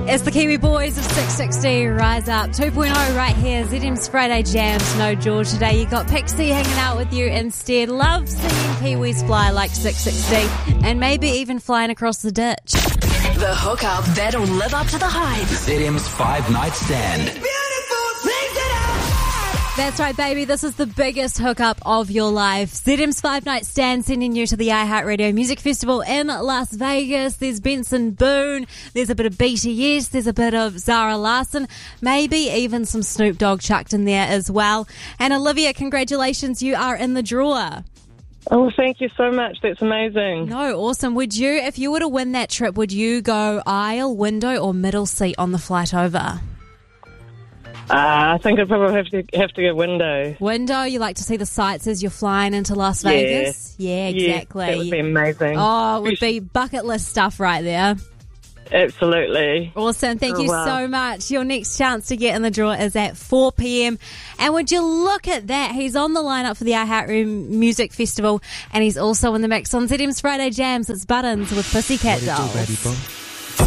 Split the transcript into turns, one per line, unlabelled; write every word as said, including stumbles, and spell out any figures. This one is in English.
It's the Kiwi Boys of six sixty, Rise Up two point oh right here, Z M's Friday Jams. No George today, you got Pixie hanging out with you instead. Love seeing Kiwis fly like six sixty and maybe even flying across the ditch.
The hookup that'll live up to the hype.
Z M's Five Night Stand.
That's right, baby. This is the biggest hookup of your life. Z M's Five Night Stand sending you to the iHeartRadio Music Festival in Las Vegas. There's Benson Boone. There's a bit of B T S. There's a bit of Zara Larsson. Maybe even some Snoop Dogg chucked in there as well. And Olivia, congratulations. You are in the drawer.
Oh, thank you so much. That's amazing.
No, awesome. Would you, if you were to win that trip, would you go aisle, window or middle seat on the flight over?
Uh, I think I'd probably have to have to go window.
Window, you like to see the sights as you're flying into Las Vegas? Yeah, yeah exactly.
Yeah, that would be amazing.
Oh, it would be bucket list stuff right there.
Absolutely.
Awesome. Thank
oh,
you
wow.
so much. Your next chance to get in the draw is at four p.m. And would you look at that? He's on the lineup for the iHeartRadio Music Festival and he's also in the mix on Z M's Friday Jams. It's Buttons with Pussycat Dolls.